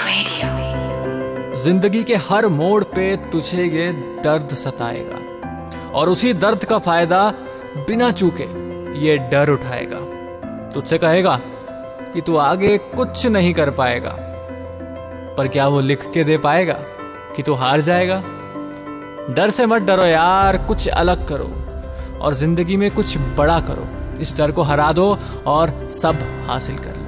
जिंदगी के हर मोड़ पे तुझे ये दर्द सताएगा और उसी दर्द का फायदा बिना चूके ये डर उठाएगा। तुझसे कहेगा कि तू आगे कुछ नहीं कर पाएगा, पर क्या वो लिख के दे पाएगा कि तू हार जाएगा? डर से मत डरो यार, कुछ अलग करो और जिंदगी में कुछ बड़ा करो। इस डर को हरा दो और सब हासिल कर लो।